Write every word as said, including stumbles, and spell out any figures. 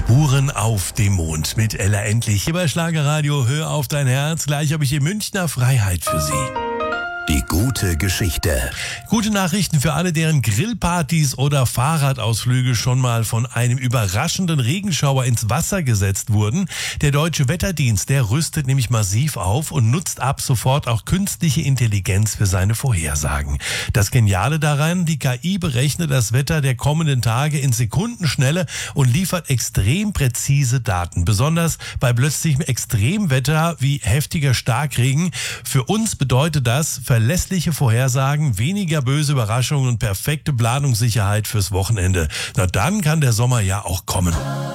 Spuren auf dem Mond mit Ella Endlich. Hier bei Schlagerradio, hör auf dein Herz. Gleich habe ich hier Münchner Freiheit für Sie. Die gute Geschichte. Gute Nachrichten für alle, deren Grillpartys oder Fahrradausflüge schon mal von einem überraschenden Regenschauer ins Wasser gesetzt wurden. Der Deutsche Wetterdienst, der rüstet nämlich massiv auf und nutzt ab sofort auch künstliche Intelligenz für seine Vorhersagen. Das Geniale daran, die K I berechnet das Wetter der kommenden Tage in Sekundenschnelle und liefert extrem präzise Daten. Besonders bei plötzlichem Extremwetter wie heftiger Starkregen. Für uns bedeutet das verlässliche Vorhersagen, weniger böse Überraschungen und perfekte Planungssicherheit fürs Wochenende. Na dann kann der Sommer ja auch kommen.